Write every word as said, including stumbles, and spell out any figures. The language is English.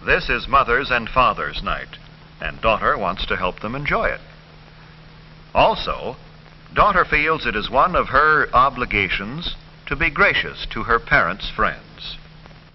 This is Mother's and Father's Night, and daughter wants to help them enjoy it. Also, daughter feels it is one of her obligations to be gracious to her parents' friends.